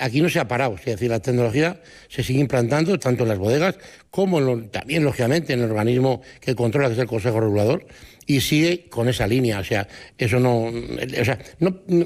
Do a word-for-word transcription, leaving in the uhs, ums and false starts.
aquí no se ha parado, es decir, la tecnología se sigue implantando tanto en las bodegas como en lo, también, lógicamente, en el organismo que controla, que es el Consejo Regulador, y sigue con esa línea. O sea, eso no... O sea, no